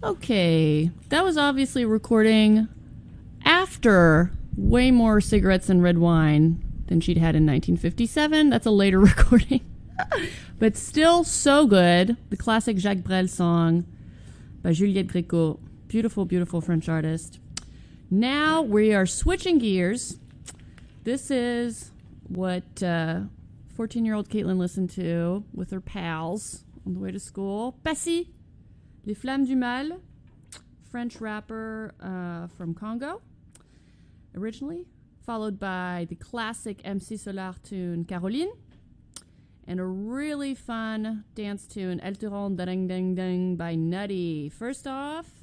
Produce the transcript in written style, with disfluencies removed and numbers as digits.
Okay, that was obviously recording after way more cigarettes and red wine than she'd had in 1957. That's a later recording. But still so good. The classic Jacques Brel song by Juliette Gréco. Beautiful, beautiful French artist. Now we are switching gears. This is what 14-year-old Caitlin listened to with her pals on the way to school. Passy, Les Flammes du Mal, French rapper from Congo, originally, followed by the classic MC Solar tune Caroline, and a really fun dance tune El Turon Ding Ding Ding by Nutty. First off,